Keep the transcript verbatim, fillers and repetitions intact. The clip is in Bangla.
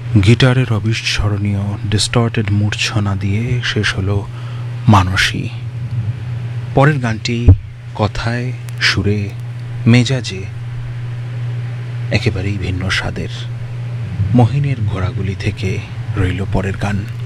গিটারের অবিস্মরণীয় ডিস্টর্টেড মূর্ছনা দিয়ে শেষ হলো মানসী। পরের গানটি কথায়, সুরে, মেজাজে একেবারেই ভিন্ন স্বাদের। মহিনের ঘোড়াগুলি থেকে রইল পরের গান।